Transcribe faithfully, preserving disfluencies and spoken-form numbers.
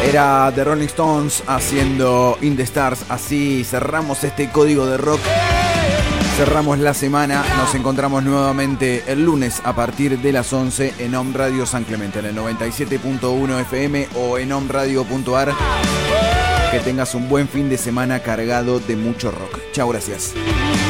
Era The Rolling Stones haciendo In the Stars. Así cerramos este código de rock. Cerramos la semana. Nos encontramos nuevamente el lunes a partir de las once en Om Radio San Clemente, en el noventa y siete punto uno F M o en omradio punto ar. Que tengas un buen fin de semana cargado de mucho rock. Chao, gracias.